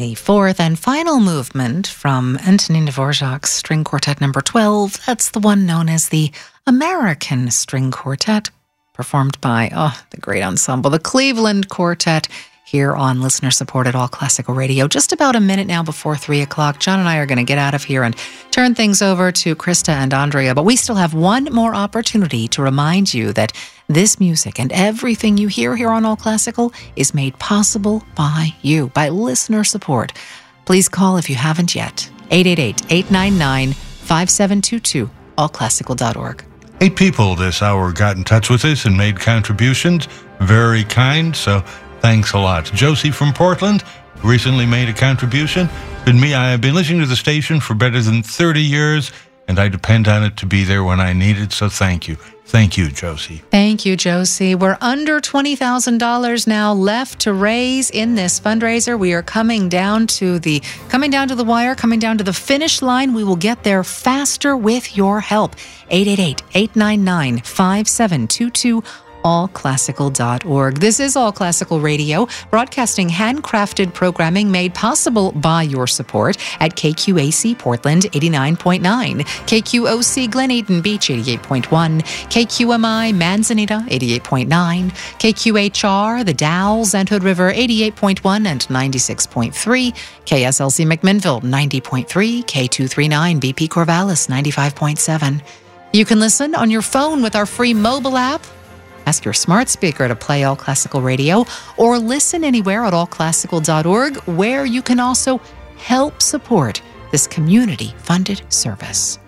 the fourth and final movement from Antonin Dvorak's String Quartet number 12. That's the one known as the American String Quartet, performed by the great ensemble, the Cleveland Quartet, here on listener-supported All Classical Radio. Just about a minute now before 3 o'clock. John and I are going to get out of here and turn things over to Krista and Andrea, but we still have one more opportunity to remind you that this music and everything you hear here on All Classical is made possible by you, by listener support. Please call if you haven't yet. 888-899-5722, allclassical.org. 8 people this hour got in touch with us and made contributions. Very kind, so thanks a lot. Josie from Portland recently made a contribution. And me, I have been listening to the station for better than 30 years, and I depend on it to be there when I need it, so thank you. Thank you, Josie. Thank you, Josie. We're under $20,000 now left to raise in this fundraiser. We are coming down to the wire, coming down to the finish line. We will get there faster with your help. 888-899-5722. allclassical.org. This is All Classical Radio, broadcasting handcrafted programming made possible by your support at KQAC Portland 89.9, KQOC Glen Eden Beach 88.1, KQMI Manzanita 88.9, KQHR The Dalles and Hood River 88.1 and 96.3, KSLC McMinnville 90.3, K239 BP Corvallis 95.7. You can listen on your phone with our free mobile app. Ask your smart speaker to play All Classical Radio, or listen anywhere at allclassical.org, where you can also help support this community-funded service.